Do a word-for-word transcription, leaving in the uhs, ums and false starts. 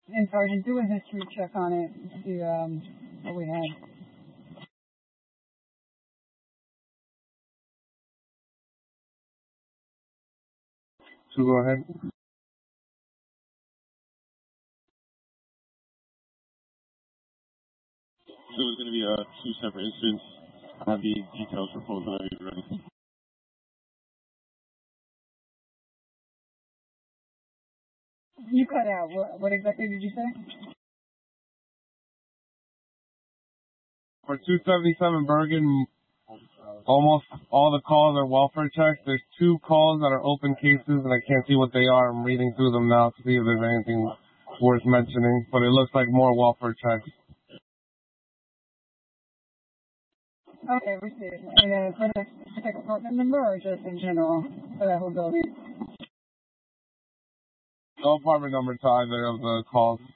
And Sergeant, do a history check on it, see um, what we had. So go ahead. So it's going to be uh, two separate incidents. I have the details for both whenever you're ready. You cut out. What, what exactly did you say? For two seventy-seven Bergen, almost all the calls are welfare checks. There's two calls that are open cases, and I can't see what they are. I'm reading through them now to see if there's anything worth mentioning, but it looks like more welfare checks. Okay, we see it. And uh, for the specific apartment number or just in general for that whole building? No apartment number to either of the calls.